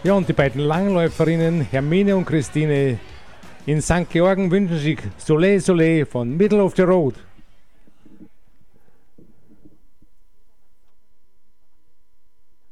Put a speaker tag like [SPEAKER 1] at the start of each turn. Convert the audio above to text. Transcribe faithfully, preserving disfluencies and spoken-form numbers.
[SPEAKER 1] Ja, und die beiden Langläuferinnen Hermine und Christine in Sankt Georgen wünschen sich Soleil Soleil von Middle of the Road.